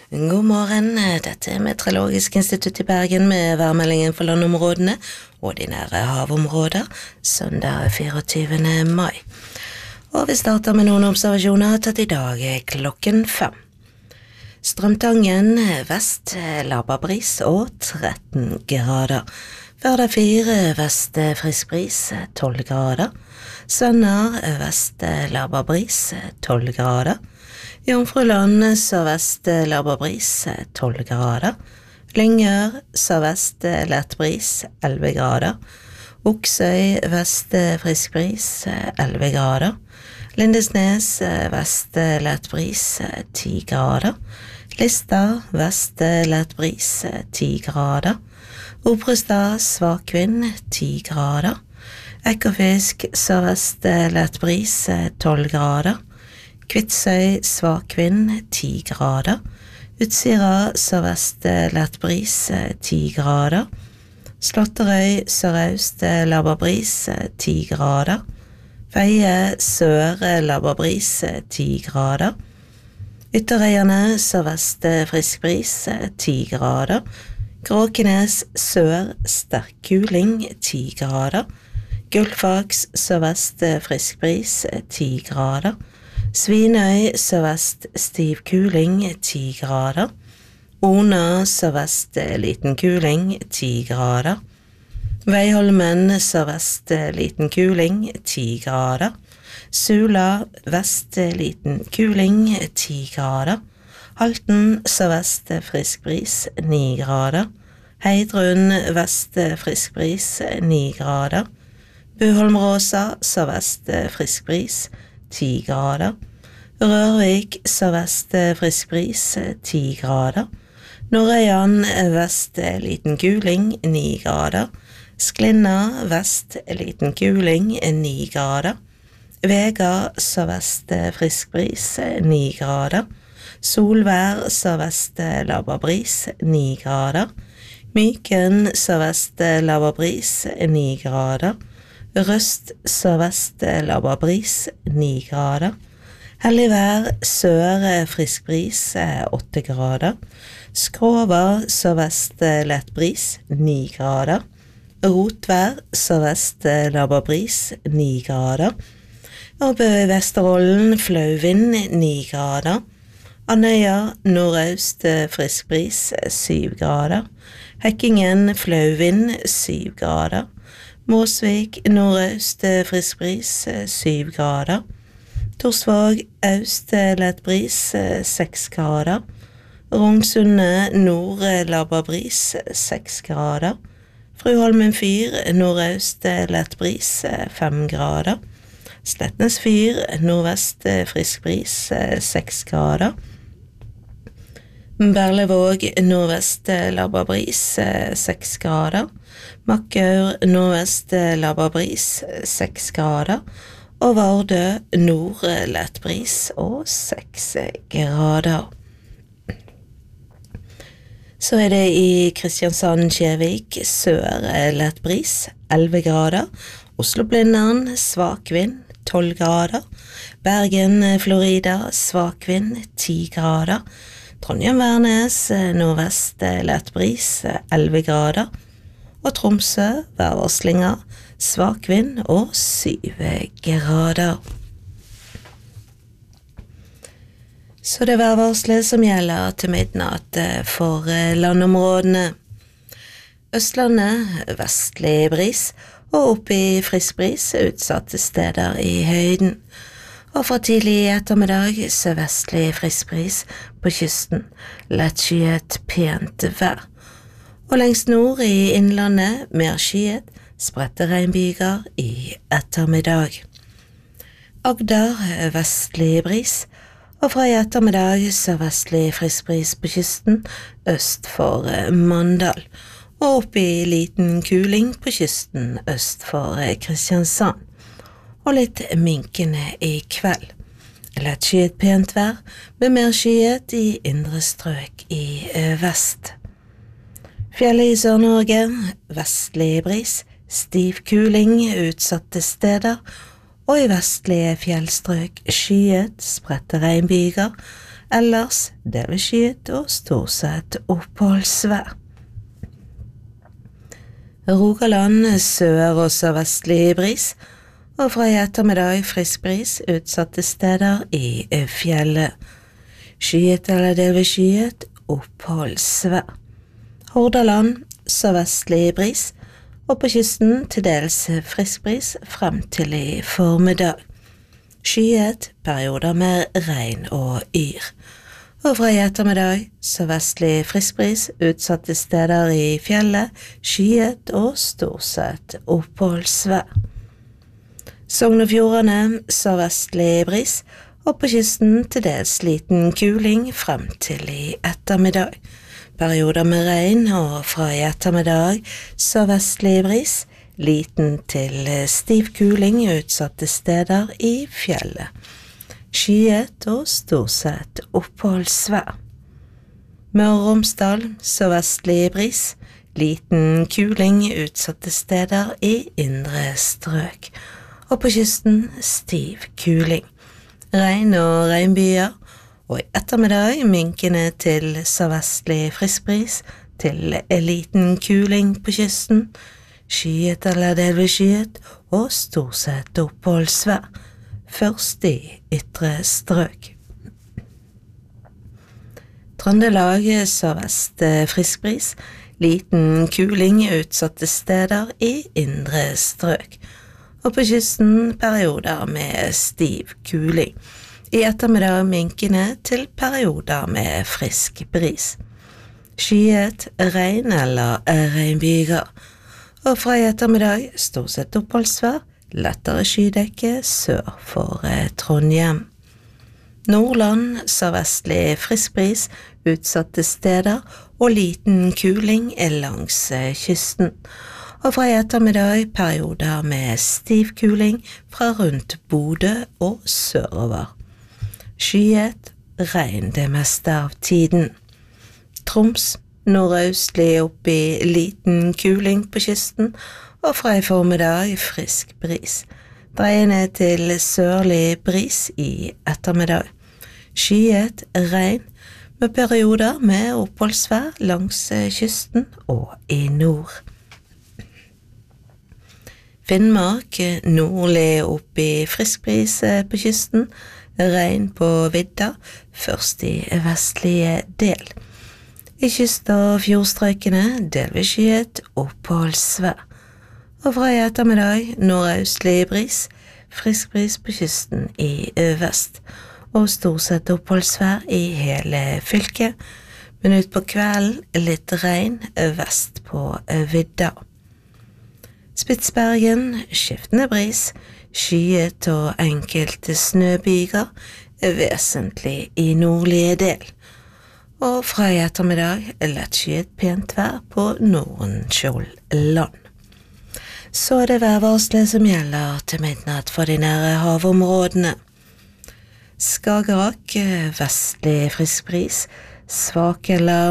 God morgen, dette Meteorologisk institutt i Bergen med værmeldingen for landområdene og de nære havområder, søndag 24. mai. Og vi starter med noen observasjoner tatt i dag klokken 5. Strømtangen vest, laberbris og 13 grader. Førde 4 vest, frisk bris, 12 grader. Sønner vest, laberbris, 12 grader. Jomfruland sørvest laberbris 12 grader, Lyngør sørvest lett bris 11 grader, Oksøy vest frisk bris 11 grader, Lindesnes vest lett bris 10 grader, Lista vest lett bris 10 grader, Obrestad svak vind 10 grader, Ekofisk sørvest lett bris 12 grader, Kvitsøy svak vind 10 grader, Utsira sørvest lett bris 10 grader, Slåtterøy sørøst laberbris 10 grader, Veie sør laberbris 10 grader, Ytterøyene sørvest frisk bris 10 grader, Kråkenes sør sterk kuling 10 grader, Gullfaks sørvest frisk bris 10 grader, Svinøy sørvest stiv kuling 10 grader, Ona sørvest liten kuling 10 grader, Veiholmen sørvest liten kuling 10 grader, Sula vest liten kuling 10 grader, Halten sørvest frisk bris 9 grader, Heidrun vest frisk bris 9 grader, Buholmråsa sørvest frisk bris 10 grader, Rørvik sørvest frisk bris 10 grader, Norøyan vest liten kuling 9 grader, Sklinna vest liten kuling 9 grader, Vega sørvest frisk bris 9 grader, Solvær sørvest laberbris 9 grader, Myken sørvest laberbris 9 grader, Røst sørvest laberbris 9 grader, Helligvær sør frisk bris 8 grader, Skrova sørvest lett bris 9 grader, Rotvær sørvest laberbris 9 grader, og Bø i Vesterålen flau vind 9 grader, Andøya nordøst frisk bris 7 grader, Hekkingen flau vind 7 grader, Måsvik nordøst frisk bris 7 grader, Torsvåg øst lett bris 6 grader, Rongsunde nord laberbris 6 grader, Fruholmen fyr nordøst lett bris 5 grader, Sletnes fyr nordvest frisk bris 6 grader, Berlevåg nordvest laberbris 6 grader, Makkaur nordvest laberbris 6 grader, og Vardø nord lett bris og 6 grader. Så det i Kristiansand-Kjevik sør lett bris 11 grader, Oslo-Blindern svak vind 12 grader, Bergen-Florida svak vind 10 grader, Trondheim-Værnes nordvest lett bris 11 grader, og Tromsø værvarslinger svak vind og 7 grader. Så det værvarslet som gjelder til midnatt for landområdene. Østlandet vestlig bris og opp i frisk bris utsatte steder i høyden. Og fra tidlig i ettermiddag sørvestlig frisk bris på kysten, lett skyet pent vær. Og lengst nord i innlandet mer skyet, spredte regnbyger i ettermiddag. Agder vestlig bris, og fra i ettermiddag sørvestlig frisk bris på kysten, øst for Mandal, og opp i liten kuling på kysten øst for Kristiansand. Og litt minkende i kveld. Lett skyet pent vær, med mer skyet i indre strøk i vest. Fjellet i Sør-Norge, vestlig bris, stiv kuling utsatte steder, og i vestlige fjellstrøk skyet, spredte regnbyger, ellers delvis skyet og stort sett oppholdsvær. Rogaland sør- og sørvestlig bris, og fra i ettermiddag frisk bris utsatte steder i fjellet. Skyet eller delvis skyet, oppholdsvær. Hordaland sørvestlig bris, og på kysten til dels frisk bris frem til i formiddag. Skyet, perioder med regn og yr. Og fra i ettermiddag sørvestlig frisk bris utsatte steder i fjellet, skyet og stort sett oppholdsvær. Sogn og Fjordane sørvestlig bris, og på kysten til dels liten kuling frem til i ettermiddag. Perioder med regn, og fra i ettermiddag sørvestlig bris, liten til stiv kuling utsatte steder i fjellet. Skyet og stort sett oppholdsvær. Møre og Romsdal sørvestlig bris, liten kuling utsatte steder i indre strøk, og på kysten stiv kuling. Regn og regnbyger, og i ettermiddag minkende til sørvestlig frisk bris, til liten kuling på kysten, skyet eller delvis skyet, og stort sett oppholdsvær, først i ytre strøk. Trøndelag sørvest frisk bris, liten kuling utsatte steder i indre strøk, og på kysten perioder med stiv kuling. I ettermiddag minkende til perioder med frisk bris. Skyet, regn eller regnbyger, og fra i ettermiddag stort sett oppholdsvær, lettere skydekke sør for Trondheim. Nordland sørvestlig frisk bris, utsatte steder og liten kuling langs kysten, og fra i ettermiddag perioder med stiv kuling fra rundt Bodø og sørover. Skyet, regn det meste av tiden. Troms nordøstlig opp i liten kuling på kysten, og fra i formiddag frisk bris. Dreiende til sørlig bris i ettermiddag. Skyet, regn, med perioder med oppholdsvær langs kysten og i nord. Finnmark nordlig opp i frisk bris på kysten, regn på vidda, først i vestlige del. I kyst- og fjordstrøkene delvis skyet, oppholdsvær. Og fra i ettermiddag nordøstlig bris, frisk bris på kysten i vest, og stort sett oppholdsvær i hele fylket, men ut på kvelden litt regn vest på vidda. Spitsbergen skiftende bris, skyet og enkelte snøbyger, vesentlig i nordlige del, og fra i ettermiddag lettskyet pent vær på Nordenskjold-land. Så er det værvarselet som gjelder til midnatt for de nære havområdene. Skagerrak vestlig frisk bris, svak eller